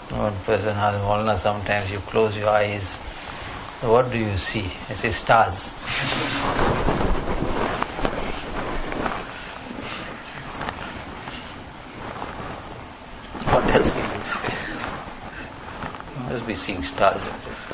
One person has Maulana, sometimes you close your eyes. What do you see? I say stars. What else can you say? You must be seeing stars.